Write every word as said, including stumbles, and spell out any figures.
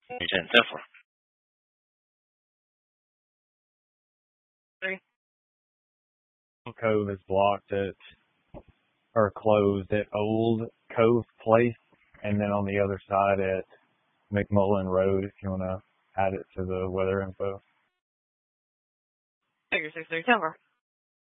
ten ten four. Three. Cove is blocked at, or closed at Old Cove Place, and then on the other side at McMullen Road, if you want to add it to the weather info. Figure six three ten four.